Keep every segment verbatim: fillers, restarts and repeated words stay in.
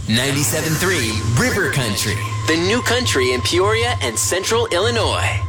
ninety-seven point three River Country, the new country in Peoria and Central Illinois.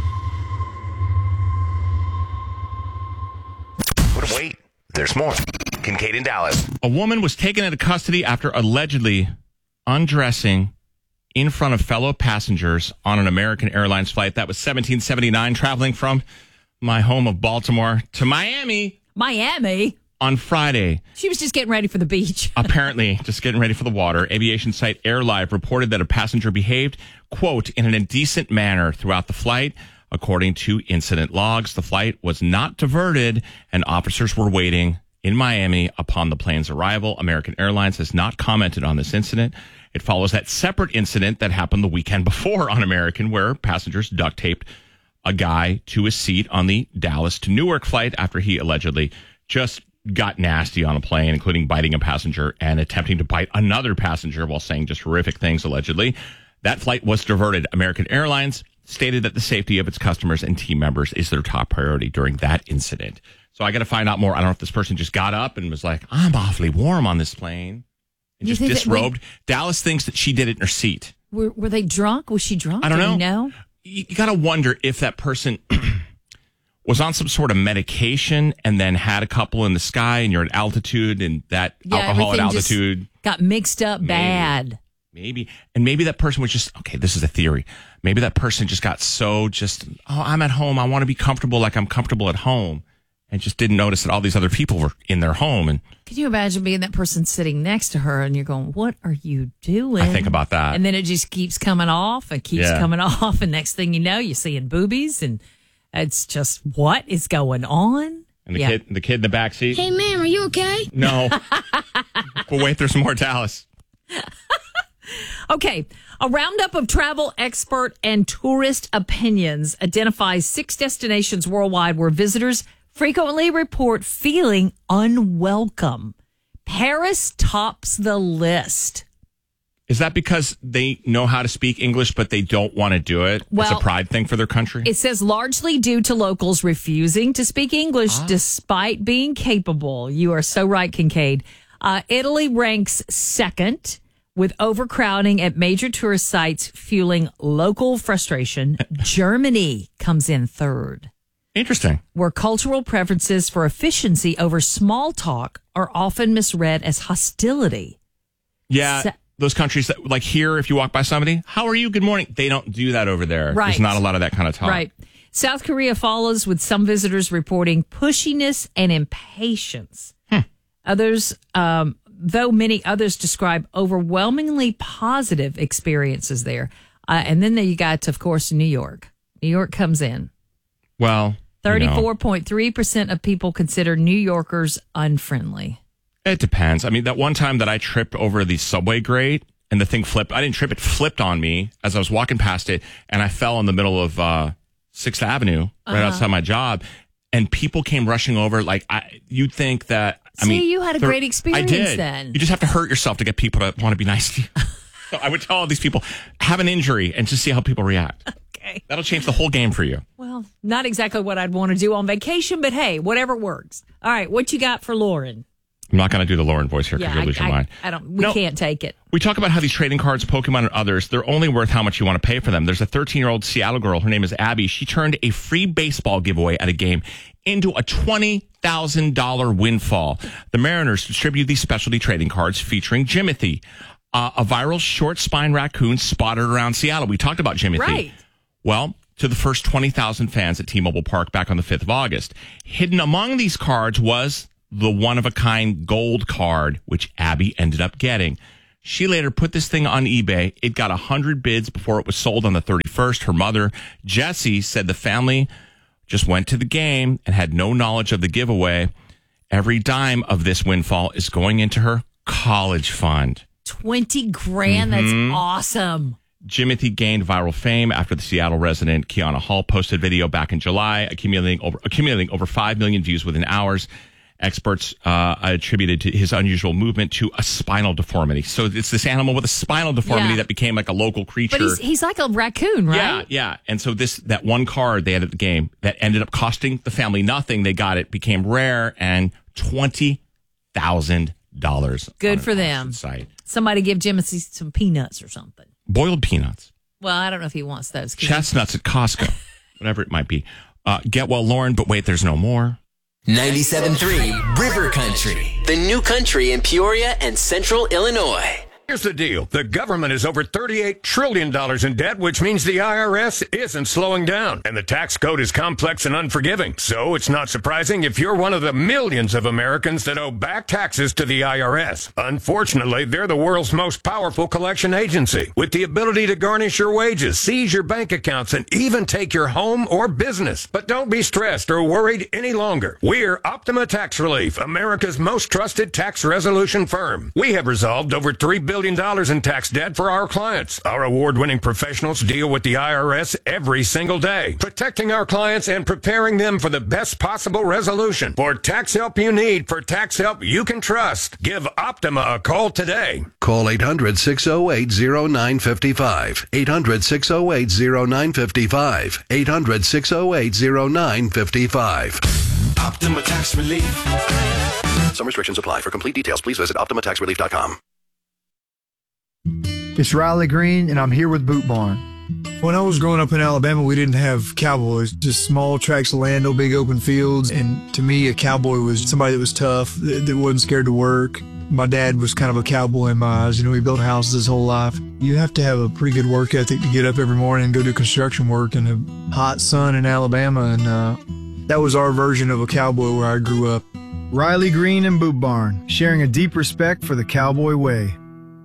Wait, there's more. Kincaid in Dallas. A woman was taken into custody after allegedly undressing in front of fellow passengers on an American Airlines flight. That was seventeen seventy-nine, traveling from my home of Baltimore to Miami. Miami? On Friday. She was just getting ready for the beach. Apparently, just getting ready for the water. Aviation site AirLive reported that a passenger behaved, quote, in an indecent manner throughout the flight. According to incident logs, the flight was not diverted and officers were waiting in Miami upon the plane's arrival. American Airlines has not commented on this incident. It follows that separate incident that happened the weekend before on American, where passengers duct taped a guy to his seat on the Dallas to Newark flight after he allegedly just got nasty on a plane, including biting a passenger and attempting to bite another passenger while saying just horrific things, allegedly. That flight was diverted. American Airlines stated that the safety of its customers and team members is their top priority during that incident. So I got to find out more. I don't know if this person just got up and was like, I'm awfully warm on this plane. And You just think that- disrobed. Dallas thinks that she did it in her seat. Were, were they drunk? Was she drunk? I don't Do know. you know? You, you got to wonder if that person was on some sort of medication and then had a couple in the sky and you're at altitude and that Yeah, alcohol at everything just altitude. got mixed up Maybe. bad. Maybe. And maybe that person was just, okay, this is a theory. Maybe that person just got so just, oh, I'm at home. I want to be comfortable like I'm comfortable at home. And just didn't notice that all these other people were in their home. And Can you imagine being that person sitting next to her and you're going, what are you doing? I think about that. And then it just keeps coming off and keeps Yeah. coming off. And next thing you know, you're seeing boobies and it's just, what is going on? And the Yeah. kid, the kid in the back seat. Hey, ma'am, are you okay? No. But wait, there's more Dallas. Okay. A roundup of travel expert and tourist opinions identifies six destinations worldwide where visitors frequently report feeling unwelcome. Paris tops the list. Is that because they know how to speak English, but they don't want to do it? Well, it's a pride thing for their country? It says largely due to locals refusing to speak English despite being capable. You are so right, Kincaid. Uh, Italy ranks second, with overcrowding at major tourist sites fueling local frustration. Germany comes in third, Interesting. where cultural preferences for efficiency over small talk are often misread as hostility. Yeah. Se- Those countries that, like here, if you walk by somebody, how are you? Good morning. They don't do that over there. Right. There's not a lot of that kind of talk. Right. South Korea follows, with some visitors reporting pushiness and impatience. Hmm. Others, um, though many others describe overwhelmingly positive experiences there. Uh, and then there you got, of course, New York. New York comes in. Well, you know, thirty-four point three percent of people consider New Yorkers unfriendly. it depends. I mean, that one time that I tripped over the subway grate and the thing flipped, I didn't trip, it flipped on me as I was walking past it, and I fell in the middle of uh, sixth Avenue, right Uh-huh. outside my job, and people came rushing over. Like, I, you'd think that, I See, mean. you had a they're- great experience I did. then. You just have to hurt yourself to get people to want to be nice to you. So I would tell all these people, have an injury and just see how people react. Okay. That'll change the whole game for you. Well, not exactly what I'd want to do on vacation, but hey, whatever works. All right, what you got for Lauren? I'm not going to do the Lauren voice here because Yeah, you'll lose I, your I, mind. I don't. We No. can't take it. We talk about how these trading cards, Pokemon and others, they're only worth how much you want to pay for them. There's a thirteen-year-old Seattle girl. Her name is Abby. She turned a free baseball giveaway at a game into a twenty thousand dollars windfall. The Mariners distribute these specialty trading cards featuring Jimothy, uh, a viral short spine raccoon spotted around Seattle. We talked about Jimothy. Right. Well, to the first twenty thousand fans at T-Mobile Park back on the fifth of August. Hidden among these cards was the one-of-a-kind gold card, which Abby ended up getting. She later put this thing on eBay. It got one hundred bids before it was sold on the thirty-first. Her mother, Jessie, said the family just went to the game and had no knowledge of the giveaway. Every dime of this windfall is going into her college fund. Twenty grand. Mm-hmm. That's awesome. Jimothy gained viral fame after the Seattle resident Kiana Hall posted video back in July, accumulating over accumulating over five million views within hours. Experts uh, attributed to his unusual movement to a spinal deformity. So it's this animal with a spinal deformity Yeah. that became like a local creature. But he's he's like a raccoon, right? Yeah, yeah. And so this that one card they had at the game that ended up costing the family nothing. They got it, became rare, and twenty thousand dollars. Good on for an them. auction site. Somebody give Jimothy some peanuts or something. Boiled peanuts. Well, I don't know if he wants those. Chestnuts at Costco. Whatever it might be. Uh, get well, Lauren, but wait, there's no more. ninety-seven point three River Country, the new country in Peoria and central Illinois. Here's the deal. The government is over thirty-eight trillion dollars in debt, which means the I R S isn't slowing down. And the tax code is complex and unforgiving. So it's not surprising if you're one of the millions of Americans that owe back taxes to the I R S. Unfortunately, they're the world's most powerful collection agency, with the ability to garnish your wages, seize your bank accounts, and even take your home or business. But don't be stressed or worried any longer. We're Optima Tax Relief, America's most trusted tax resolution firm. We have resolved over three billion dollars in tax debt for our clients. Our award-winning professionals deal with the I R S every single day, protecting our clients and preparing them for the best possible resolution. For tax help you need, for tax help you can trust, give Optima a call today. Call eight hundred, six oh eight, oh nine five five. eight hundred, six oh eight, oh nine five five. eight hundred, six oh eight, oh nine five five. Optima Tax Relief. Some restrictions apply. For complete details, please visit optima tax relief dot com. It's Riley Green, and I'm here with Boot Barn. When I was growing up in Alabama, we didn't have cowboys, just small tracts of land, no big open fields. And to me, a cowboy was somebody that was tough, that, that wasn't scared to work. My dad was kind of a cowboy in my eyes. You know, he built houses his whole life. You have to have a pretty good work ethic to get up every morning and go do construction work in the hot sun in Alabama. And uh, that was our version of a cowboy where I grew up. Riley Green and Boot Barn, sharing a deep respect for the cowboy way.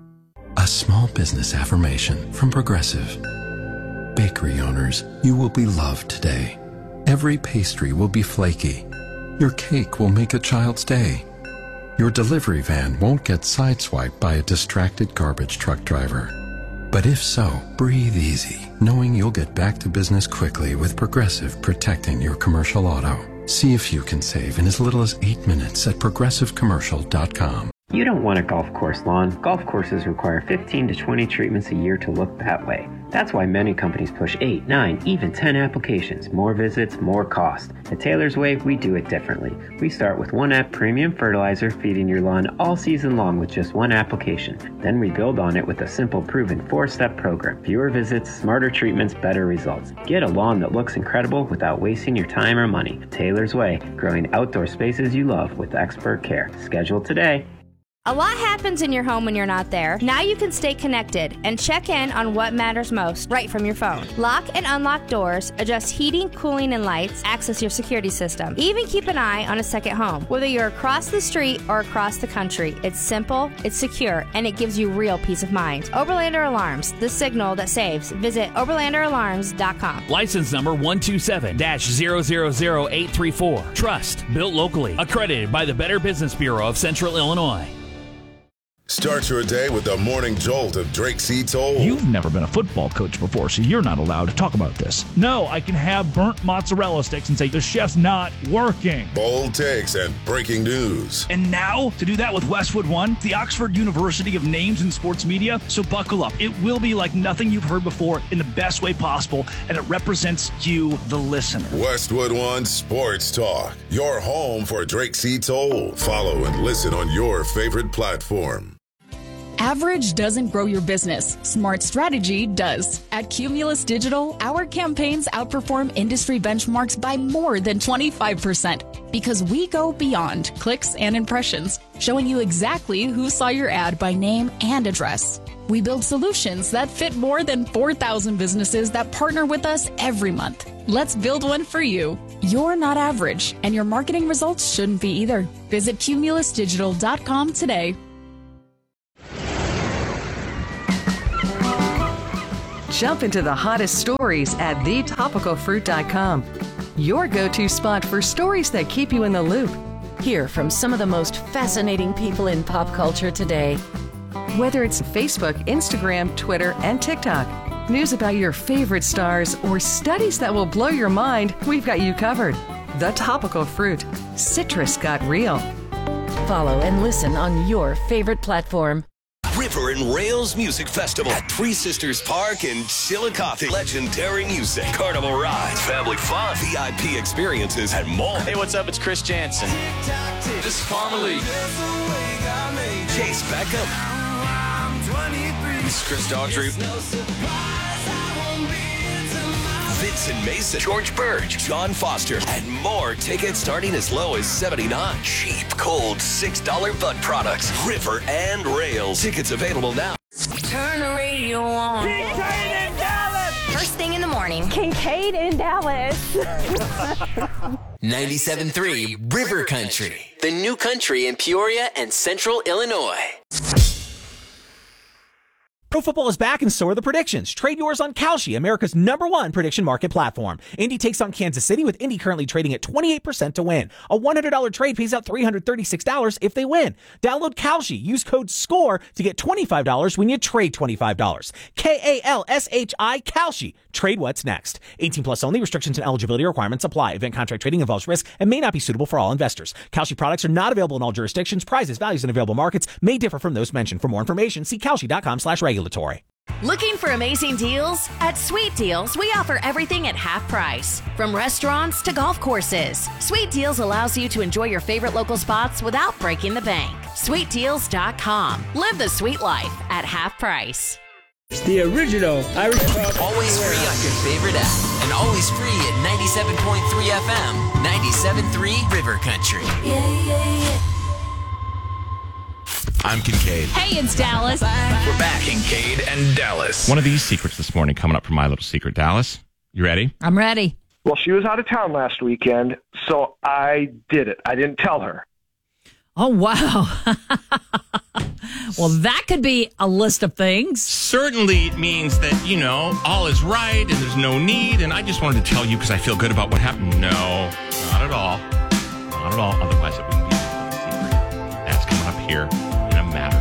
A small business affirmation from Progressive. Bakery owners, you will be loved today. Every pastry will be flaky. Your cake will make a child's day. Your delivery van won't get sideswiped by a distracted garbage truck driver. But if so, breathe easy, knowing you'll get back to business quickly with Progressive protecting your commercial auto. See if you can save in as little as eight minutes at progressive commercial dot com. You don't want a golf course lawn. Golf courses require fifteen to twenty treatments a year to look that way. That's why many companies push eight, nine, even ten applications. More visits, more cost. At Taylor's Way, we do it differently. We start with one app premium fertilizer feeding your lawn all season long with just one application. Then we build on it with a simple proven four-step program. Fewer visits, smarter treatments, better results. Get a lawn that looks incredible without wasting your time or money. Taylor's Way, growing outdoor spaces you love with expert care. Schedule today. A lot happens in your home when you're not there. Now you can stay connected and check in on what matters most right from your phone. Lock and unlock doors, adjust heating, cooling, and lights, access your security system. Even keep an eye on a second home. Whether you're across the street or across the country, it's simple, it's secure, and it gives you real peace of mind. Oberlander Alarms, the signal that saves. Visit oberlander alarms dot com. License number one two seven dash zero zero zero eight three four. Trust, built locally, accredited by the Better Business Bureau of Central Illinois. Start your day with the morning jolt of Drake C. Toll. You've never been a football coach before, so you're not allowed to talk about this. No, I can have burnt mozzarella sticks and say the chef's not working. Bold takes and breaking news. And now, to do that with Westwood One, the Oxford University of Names in Sports Media. So buckle up. It will be like nothing you've heard before in the best way possible, and it represents you, the listener. Westwood One Sports Talk, your home for Drake C. Toll. Follow and listen on your favorite platform. Average doesn't grow your business. Smart strategy does. At Cumulus Digital, our campaigns outperform industry benchmarks by more than twenty-five percent because we go beyond clicks and impressions, showing you exactly who saw your ad by name and address. We build solutions that fit more than four thousand businesses that partner with us every month. Let's build one for you. You're not average, and your marketing results shouldn't be either. Visit cumulus digital dot com today. Jump into the hottest stories at the topical fruit dot com. Your go-to spot for stories that keep you in the loop. Hear from some of the most fascinating people in pop culture today. Whether it's Facebook, Instagram, Twitter, and TikTok, news about your favorite stars, or studies that will blow your mind, we've got you covered. The Topical Fruit. Citrus got real. Follow and listen on your favorite platform. River and Rails Music Festival at Three Sisters Park in Chillicothe. Legendary music, carnival rides, family fun, V I P experiences, and more. Hey, what's up? It's Chris Jansen. This is Farmer Lee. Chase Beckham. This is Chris Daughtry. Vincent Mason, George Burge, John Foster, and more. Tickets starting as low as seventy-nine dollars. Cheap, cold, six dollar butt products. River and Rails. Tickets available now. Turn the radio on. Kincaid in Dallas. First thing in the morning. Kincaid in Dallas. ninety-seven point three River Country, the new country in Peoria and Central Illinois. Pro football is back and so are the predictions. Trade yours on Kalshi, America's number one prediction market platform. Indy takes on Kansas City, with Indy currently trading at twenty-eight percent to win. A one hundred dollars trade pays out three hundred thirty-six dollars if they win. Download Kalshi. Use code SCORE to get twenty-five dollars when you trade twenty-five dollars. K A L S H I, Kalshi. Trade what's next. eighteen plus only. Restrictions and eligibility requirements apply. Event contract trading involves risk and may not be suitable for all investors. Kalshi products are not available in all jurisdictions. Prices, values, and available markets may differ from those mentioned. For more information, see Kalshi.com slash regulatory. Looking for amazing deals? At Sweet Deals, we offer everything at half price. From restaurants to golf courses, Sweet Deals allows you to enjoy your favorite local spots without breaking the bank. sweet deals dot com. Live the sweet life at half price. It's the original Irish pub. Always free on your favorite app, and always free at ninety-seven point three F M, ninety-seven point three River Country. Yeah, yeah, yeah. I'm Kincaid. Hey, it's Dallas. We're back. Kincaid and Dallas. One of these secrets this morning coming up from My Little Secret. Dallas, you ready? I'm ready. Well, she was out of town last weekend, so I did it. I didn't tell her. Oh, wow. Well, that could be a list of things. Certainly it means that, you know, all is right and there's no need. And I just wanted to tell you because I feel good about what happened. No, not at all. Not at all. Otherwise, it wouldn't be a secret. That's coming up here